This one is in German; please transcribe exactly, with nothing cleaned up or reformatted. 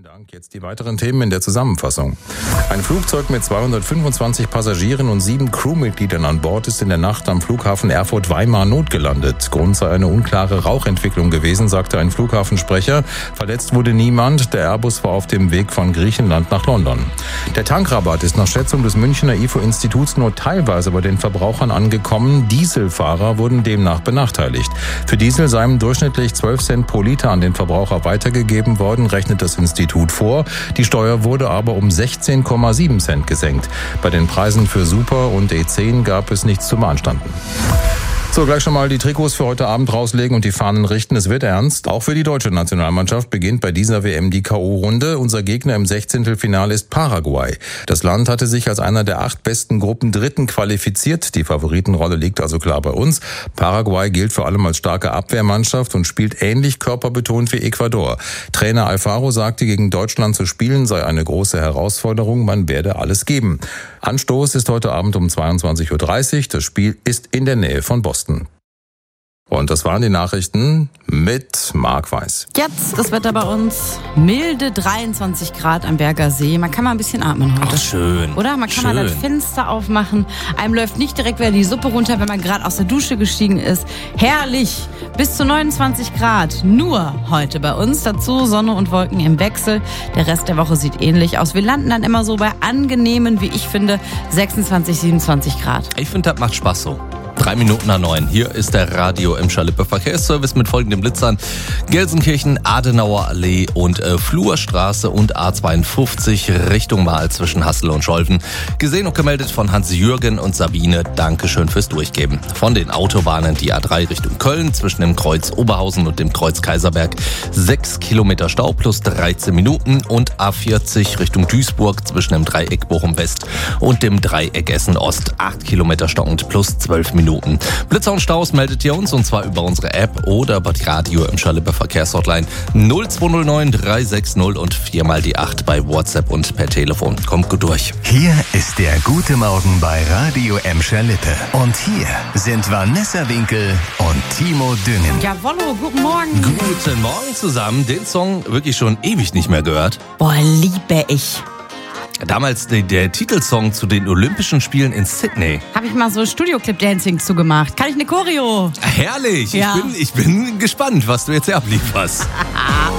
Dank. Jetzt die weiteren Themen in der Zusammenfassung. Ein Flugzeug mit zweihundertfünfundzwanzig Passagieren und sieben Crewmitgliedern an Bord ist in der Nacht am Flughafen Erfurt-Weimar notgelandet. Grund sei eine unklare Rauchentwicklung gewesen, sagte ein Flughafensprecher. Verletzt wurde niemand. Der Airbus war auf dem Weg von Griechenland nach London. Der Tankrabatt ist nach Schätzung des Münchner I F O-Instituts nur teilweise bei den Verbrauchern angekommen. Dieselfahrer wurden demnach benachteiligt. Für Diesel seien durchschnittlich zwölf Cent pro Liter an den Verbraucher weitergegeben worden, rechnet das Institut vor. Die Steuer wurde aber um sechzehn Komma sieben Cent gesenkt. Bei den Preisen für Super und E zehn gab es nichts zu beanstanden. So, gleich schon mal die Trikots für heute Abend rauslegen und die Fahnen richten. Es wird ernst. Auch für die deutsche Nationalmannschaft beginnt bei dieser W M die K O-Runde. Unser Gegner im Sechzehntelfinale ist Paraguay. Das Land hatte sich als einer der acht besten Gruppen Dritten qualifiziert. Die Favoritenrolle liegt also klar bei uns. Paraguay gilt vor allem als starke Abwehrmannschaft und spielt ähnlich körperbetont wie Ecuador. Trainer Alfaro sagte, gegen Deutschland zu spielen sei eine große Herausforderung. Man werde alles geben. Anstoß ist heute Abend um zweiundzwanzig Uhr dreißig. Das Spiel ist in der Nähe von Boston. Und das waren die Nachrichten mit Marc Weiß. Jetzt das Wetter bei uns. Milde dreiundzwanzig Grad am Berger See. Man kann mal ein bisschen atmen heute. Ach, schön. Oder? Man kann schön. mal das Fenster aufmachen. Einem läuft nicht direkt wieder die Suppe runter, wenn man gerade aus der Dusche gestiegen ist. Herrlich. Bis zu neunundzwanzig Grad. Nur heute bei uns. Dazu Sonne und Wolken im Wechsel. Der Rest der Woche sieht ähnlich aus. Wir landen dann immer so bei angenehmen, wie ich finde, sechsundzwanzig, siebenundzwanzig Grad. Ich finde, das macht Spaß so. Drei Minuten nach neun. Hier ist der Radio Emscher Lippe Verkehrsservice mit folgenden Blitzern. Gelsenkirchen, Adenauer Allee und äh, Flurstraße und A zweiundfünfzig Richtung Mahl zwischen Hassel und Scholven. Gesehen und gemeldet von Hans-Jürgen und Sabine. Dankeschön fürs Durchgeben. Von den Autobahnen die A drei Richtung Köln zwischen dem Kreuz Oberhausen und dem Kreuz Kaiserberg. Sechs Kilometer Stau plus dreizehn Minuten und A vierzig Richtung Duisburg zwischen dem Dreieck Bochum West und dem Dreieck Essen Ost. Acht Kilometer Stau und plus zwölf Minuten. Blitzer und Staus meldet ihr uns und zwar über unsere App oder bei Radio Emscher Lippe Verkehrshotline null zwei null neun drei sechs null und viermal die acht bei WhatsApp und per Telefon. Kommt gut durch. Hier ist der Gute Morgen bei Radio Emscher Lippe. Und hier sind Vanessa Winkel und Timo Düngen. Jawollo, guten Morgen. Guten Morgen zusammen. Den Song wirklich schon ewig nicht mehr gehört. Boah, liebe ich. Damals der, der Titelsong zu den Olympischen Spielen in Sydney. Habe ich mal so Studio-Clip-Dancing zugemacht. Kann ich eine Choreo? Herrlich. Ja. Ich bin, ich bin gespannt, was du jetzt hier ablieferst.